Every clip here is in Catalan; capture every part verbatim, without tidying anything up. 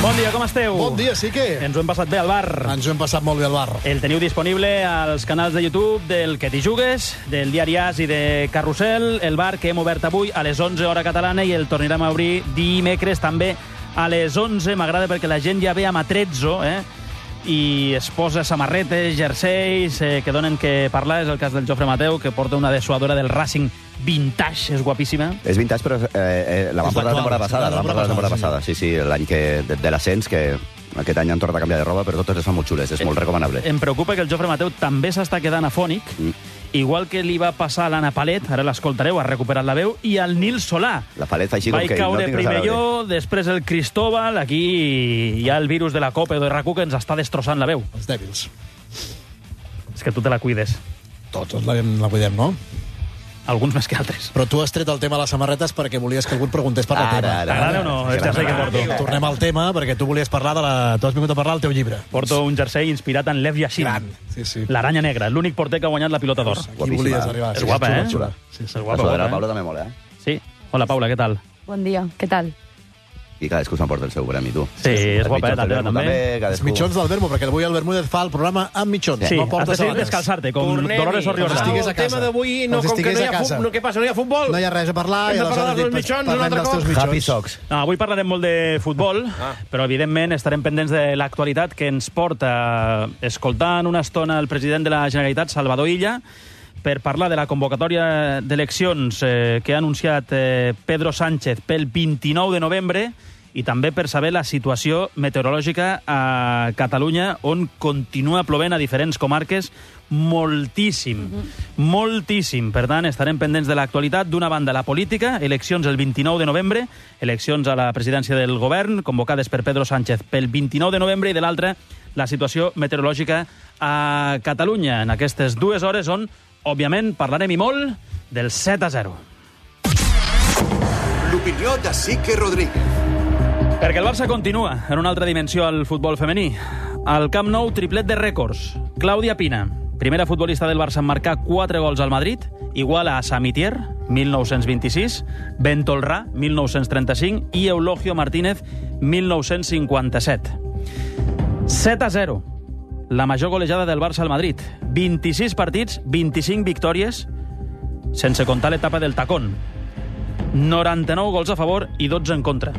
Bon dia, com esteu? Bon dia, sí que... Ens ho hem passat bé al bar. Ens ho hem passat molt bé al bar. El teniu disponible als canals de YouTube del Que t'hi jugues, del Diari As i de Carrusel, el bar que hem obert avui a les onze hora catalana i el tornarem a obrir dimecres també a les onze. M'agrada perquè la gent ja ve amb atrezzo, eh? I es posa samarretes, jerseis, eh, que donen que parlar. És el cas del Jofre Mateu, que porta una dessuadora del Racing vintage, és guapíssima. És vintage, però eh, eh, la vam portar la temporada passada. La vam portar la temporada passada, sí, sí, l'any que, de, de l'ascens, que aquest any han tornat a canviar de roba, però totes les fan molt xules, és molt recomanable. Em preocupa que el Jofre Mateu també s'està quedant afònic, mm. igual que li va passar a l'Anna Palet, ara l'escoltareu, ha recuperat la veu, i al Nil Solà. La Palet fa així com Vaig que no caure tinc res a primer veure. jo, després el Cristóbal, aquí hi ha el virus de la Copa o de R A C U que ens està destrossant la veu. Els dèbils. És que tu te la cuides. Tots la, la cuidem, no? Alguns més que altres. Però tu has tret el tema de les samarretes perquè volies que algú et preguntés per la Ara, tema. ara. T'agrada o no? El jersei que porto. Tornem al tema, perquè tu volies parlar de la... Tu has vingut a parlar del teu llibre. Porto un jersei inspirat en Lev Yashin. Gran. Sí, sí. L'aranya negra, l'únic porter que ha guanyat la pilota d'or. Aquí Guapíssima. volies arribar. És guapa, eh? Xula, xula. Sí, És sí. guapa, La sudadera guapa, de Pablo eh? també mola, eh? Sí. Hola, Paula, què tal? Bon dia, què tal? I cadascú s'emporta el seu premi, tu. Sí, és guapa, eh? També, també. Els cadascú... mitjons del Vermo, perquè avui el Bermúdez fa el programa amb mitjons. Sí, no has porta decidit sabates. descalçar-te, com Tornem-hi. Dolores Com O'Riordan. si estigués a El casa. tema d'avui, no, Com si com que no estigués hi ha a casa. futbol, no, què passa, no hi ha futbol? No hi ha res a parlar. Hem i de parlar aleshores dels dic, mitjons un parlem altre dels cop? teus mitjons. Happy Socks. No, avui parlarem molt de futbol, Ah. però evidentment estarem pendents de l'actualitat que ens porta escoltant una estona el president de la Generalitat, Salvador Illa, per parlar de la convocatòria d'eleccions eh, que ha anunciat eh, Pedro Sánchez pel vint-i-nou de novembre i també per saber la situació meteorològica a Catalunya, on continua plovent a diferents comarques moltíssim, mm-hmm. moltíssim. Per tant, estarem pendents de l'actualitat. D'una banda, la política, eleccions el vint-i-nou de novembre, eleccions a la presidència del govern, convocades per Pedro Sánchez pel vint-i-nou de novembre, i de l'altra, la situació meteorològica a Catalunya, en aquestes dues hores on, òbviament, parlarem i molt del set a zero. L'opinió de Sique Rodríguez. Perquè el Barça continua en una altra dimensió al futbol femení. Al Camp Nou, triplet de rècords. Clàudia Pina, primera futbolista del Barça en marcar quatre gols al Madrid, igual a Samitier, mil nou-cents vint-i-sis, Bentolrà, mil nou-cents trenta-cinc, i Eulogio Martínez, mil nou-cents cinquanta-set. set a zero, la major golejada del Barça al Madrid. vint-i-sis partits, vint-i-cinc victòries, sense comptar l'etapa del tacón. noranta-nou gols a favor i dotze en contra.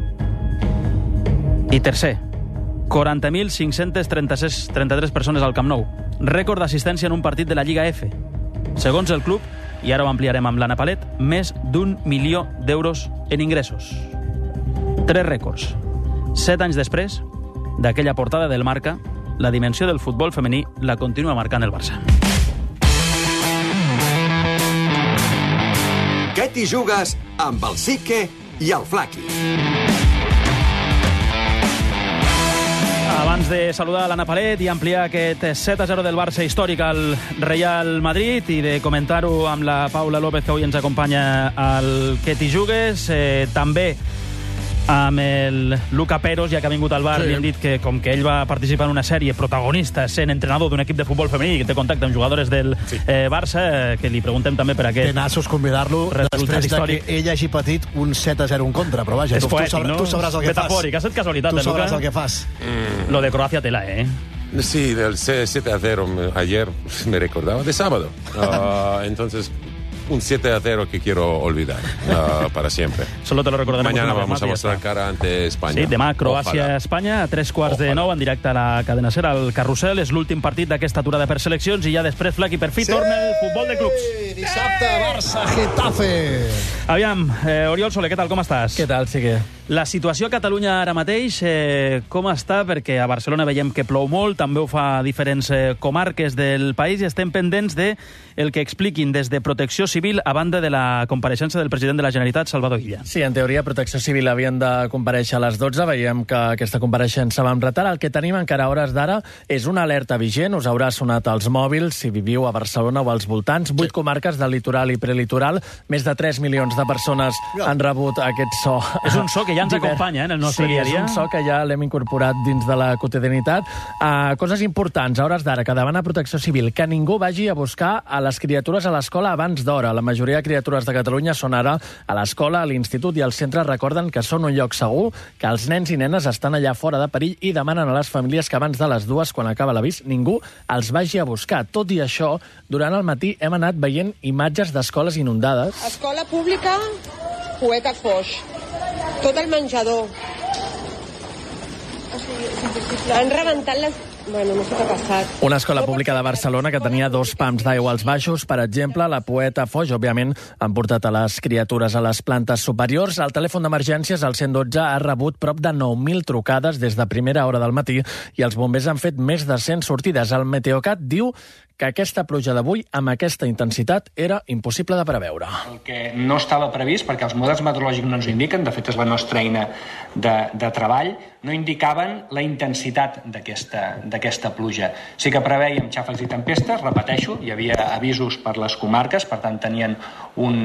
I tercer, quaranta mil cinc-cents trenta-tres persones al Camp Nou. Rècord d'assistència en un partit de la Lliga F. Segons el club, i ara ho ampliarem amb l'Anna Palet, més d'un milió d'euros en ingressos. Tres rècords. Set anys després d'aquella portada del Marca, la dimensió del futbol femení la continua marcant el Barça. Què t'hi jugues amb el Sique i el Flaqui? Abans de saludar l'Anna Palet i ampliar aquest set a zero del Barça històric al Real Madrid i de comentar-ho amb la Paula López, que avui ens acompanya al Que t'hi jugues, eh, també amb el Luca Peros, ja que ha vingut al bar, sí. Li hem dit que com que ell va participar en una sèrie protagonista sent entrenador d'un equip de futbol femení que té contacte amb jugadores del sí. eh, Barça, eh, que li preguntem també per aquest... Que nassos convidar-lo després de històric. que ell hagi patit un set a zero en contra, però vaja, És tu, poètic, tu, sabràs, no? tu sabràs el que Metafòric, fas. ha estat casualitat, Tu eh, Luca? sabràs el que fas. Mm. Lo de Croacia tela, eh? Sí, del siete a cero ayer me recordaba de sábado. Uh, entonces, un siete a cero que quiero olvidar uh, para siempre. Solo te lo recordaremos. Mañana una vez vamos más a y ya mostrar está. cara ante España. Sí, demà Croàcia, Ojalá. Espanya, a tres quarts Ojalá. de nou, en directe a la cadena SER, al Carrusel. És l'últim partit d'aquesta aturada per seleccions i ja després, Flaqui, per fi, sí! Torna el futbol de clubs. Dissabte, Barça, Getafe. Aviam, eh, Oriol Soler, què tal, com estàs? Què tal, sí que... La situació a Catalunya ara mateix, eh, com està? Perquè a Barcelona veiem que plou molt, també ho fa a diferents eh, comarques del país, i estem pendents de el que expliquin des de Protecció Civil a banda de la compareixença del president de la Generalitat, Salvador Illa. Sí, en teoria, Protecció Civil havien de comparèixer a les dotze. Veiem que aquesta compareixença va amb retard. El que tenim encara a hores d'ara és una alerta vigent. Us haurà sonat als mòbils si viviu a Barcelona o als voltants. Vuit sí. comarques del litoral i prelitoral. Més de tres milions de persones han rebut aquest so. És un so que ja ja ens acompanya, eh, en el nostre sí, dia a dia. Sí, és un so que ja l'hem incorporat dins de la quotidianitat. Uh, coses importants, a hores d'ara, que demana Protecció Civil, que ningú vagi a buscar a les criatures a l'escola abans d'hora. La majoria de criatures de Catalunya són ara a l'escola, a l'institut i al centre recorden que són un lloc segur, que els nens i nenes estan allà fora de perill i demanen a les famílies que abans de les dues, quan acaba l'avís, ningú els vagi a buscar. Tot i això, durant el matí hem anat veient imatges d'escoles inundades. Escola pública, Poeta Foix. Tot el menjador. Han rebentat les... Bueno, no sé què ha passat. Una escola pública de Barcelona que tenia dos pams d'aigua als baixos. Per exemple, la Poeta Foix, òbviament, han portat a les criatures a les plantes superiors. El telèfon d'emergències, el cent dotze, ha rebut prop de nou mil trucades des de primera hora del matí i els bombers han fet més de cent sortides. El Meteocat diu que aquesta pluja d'avui, amb aquesta intensitat, era impossible de preveure. El que no estava previst, perquè els models meteorològics no ens ho indiquen, de fet és la nostra eina de, de treball, no indicaven la intensitat d'aquesta pluja. Sí que preveiem xàfecs i tempestes, repeteixo, hi havia avisos per les comarques, per tant tenien un,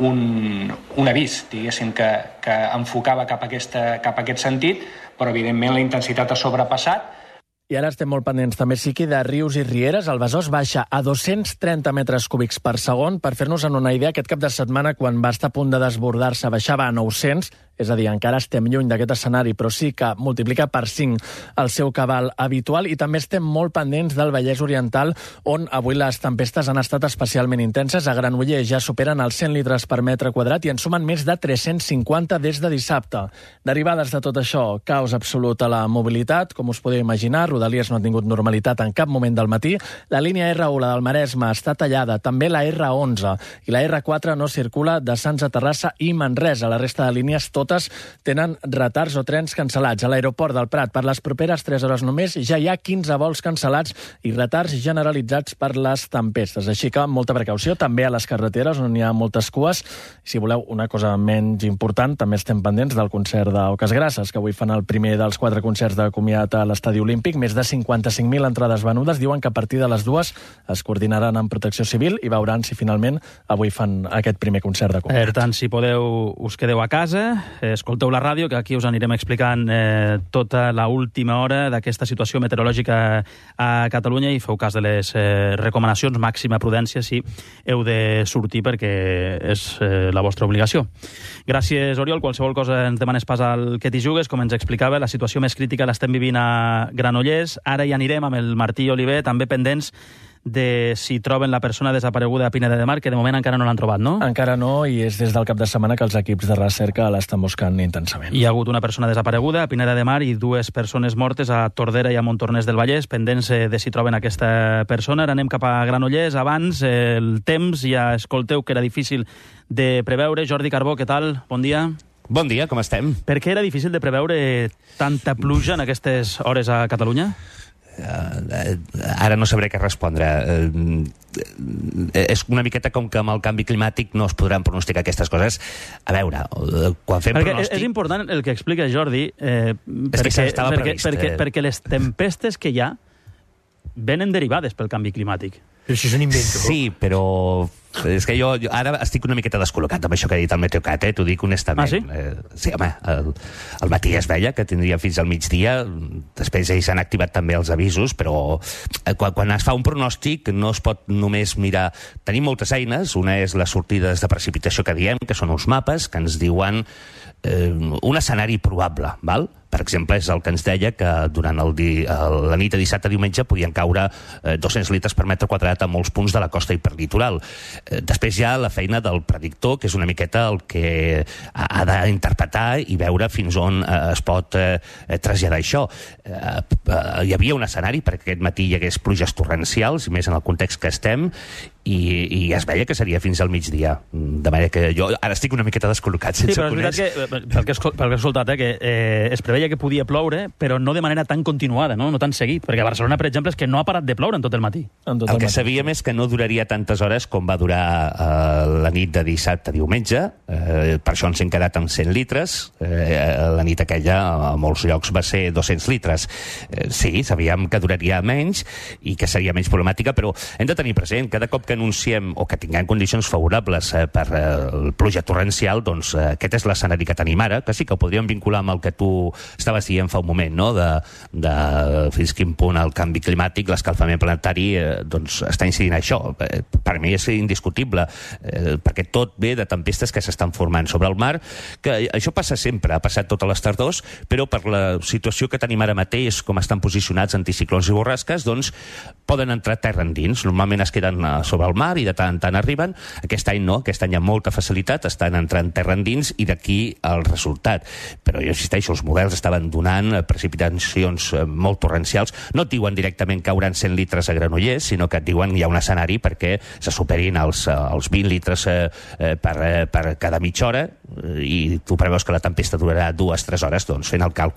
un, un avís, diguéssim, que, que enfocava cap a, aquesta, cap a aquest sentit, però evidentment la intensitat ha sobrepassat. I ara estem molt pendents també, Siqui, de rius i rieres. El Besòs baixa a dos-cents trenta metres cúbics per segon. Per fer-nos una idea, aquest cap de setmana, quan va estar a punt de desbordar-se, baixava a nou-cents, és a dir, encara estem lluny d'aquest escenari, però sí que multiplica per cinc el seu cabal habitual. I també estem molt pendents del Vallès Oriental, on avui les tempestes han estat especialment intenses. A Granollers ja superen els cent litres per metre quadrat i en sumen més de tres-cents cinquanta des de dissabte. Derivades de tot això, caos absolut a la mobilitat, com us podeu imaginar. Rodalies no ha tingut normalitat en cap moment del matí. La línia erre u, la del Maresme, està tallada. També la erre onze. I la erre quatre no circula de Sants a Terrassa i Manresa. La resta de línies totes tenen retards o trens cancel·lats. A l'aeroport del Prat, per les properes tres hores només, ja hi ha quinze vols cancel·lats i retards generalitzats per les tempestes. Així que molta precaució, també a les carreteres, on hi ha moltes cues. Si voleu una cosa menys important, també estem pendents del concert d'Oques Grasses, que avui fan el primer dels quatre concerts de comiat a l'Estadi Olímpic. Més de cinquanta-cinc mil entrades venudes. Diuen que a partir de les dues es coordinaran amb Protecció Civil i veuran si finalment avui fan aquest primer concert de comiat. Per tant, si podeu, us quedeu a casa, escolteu la ràdio, que aquí us anirem explicant eh, tota l'última hora d'aquesta situació meteorològica a Catalunya i feu cas de les eh, recomanacions, màxima prudència si heu de sortir, perquè és eh, la vostra obligació. Gràcies, Oriol. Qualsevol cosa ens demanes pas al que t'hi jugues. Com ens explicava, la situació més crítica l'estem vivint a Granollers. Ara hi anirem amb el Martí Oliver, també pendents de si troben la persona desapareguda a Pineda de Mar, que de moment encara no l'han trobat, no? Encara no, i és des del cap de setmana que els equips de recerca l'estan buscant intensament. Hi ha hagut una persona desapareguda a Pineda de Mar i dues persones mortes a Tordera i a Montornès del Vallès, pendents de si troben aquesta persona. Ara anem cap a Granollers. Abans, el temps, ja escolteu que era difícil de preveure. Jordi Carbó, què tal? Bon dia. Bon dia, com estem? Per què era difícil de preveure tanta pluja en aquestes hores a Catalunya? Uh, ara no sabré què respondre. Uh, és una miqueta com que amb el canvi climàtic no es podran pronosticar aquestes coses. A veure, uh, quan fem perquè pronòstic... És important el que explica Jordi, eh, és perquè, que perquè, previst, perquè, eh? perquè les tempestes que hi ha venen derivades pel canvi climàtic. Però això és un invento. Sí, però és que jo, jo ara estic una miqueta descol·locat amb això que ha dit el Meteocat, eh? T'ho dic honestament. Ah, sí? Eh, sí, home, el, el matí es veia que tindria fins al migdia, després ells han activat també els avisos, però eh, quan, quan es fa un pronòstic no es pot només mirar... Tenim moltes eines, una és les sortides de precipitació que diem, que són uns mapes que ens diuen eh, un escenari probable, val? Per exemple, és el que ens deia que durant el di, el, la nit de dissabte a diumenge podien caure eh, dos-cents litres per metre quadrat a molts punts de la costa hiperlitoral. Eh, després hi ha la feina del predictor, que és una miqueta el que ha, ha d'interpretar i veure fins on eh, es pot eh, traslladar això. Eh, eh, hi havia un escenari perquè aquest matí hi hagués pluges torrencials, i més en el context que estem, i, i es veia que seria fins al migdia. De manera que jo ara estic una miqueta descol·locat, sense sí, però conèixer. És veritat que, pel que, pel que he escoltat, eh, que eh, es preveia que podia ploure, però no de manera tan continuada, no, no tan seguit, perquè a Barcelona, per exemple, és que no ha parat de ploure en tot el matí. En tot el, el que matí. Sabíem és que no duraria tantes hores com va durar eh, la nit de dissabte a diumenge, eh, per això ens hem quedat amb cent litres, eh, la nit aquella a molts llocs va ser dos-cents litres. Eh, sí, sabíem que duraria menys i que seria menys problemàtica, però hem de tenir present, cada cop que que anunciem o que tinguem condicions favorables eh, per eh, pluja torrencial, doncs eh, aquest és l'escenari que tenim ara, que sí que ho podríem vincular amb el que tu estaves dient fa un moment, no? de, de fins quin punt el canvi climàtic, l'escalfament planetari, eh, doncs està incidint això. Eh, per mi és indiscutible, eh, perquè tot ve de tempestes que s'estan formant sobre el mar, que això passa sempre, ha passat totes les tardors, però per la situació que tenim ara mateix, com estan posicionats anticiclons i borrasques, doncs poden entrar terra endins. Normalment es queden sobre el mar i de tant en tant arriben. Aquest any no, aquest any hi ha molta facilitat, estan entrant terra endins i d'aquí el resultat. Però jo insisteixo, els models estaven donant precipitacions molt torrencials. No et diuen directament que hauran cent litres a Granollers, sinó que et diuen que hi ha un escenari perquè se superin els, els vint litres eh, per, per cada mitja hora i tu preveus que la tempesta durarà dues o tres hores, doncs fent el càlcul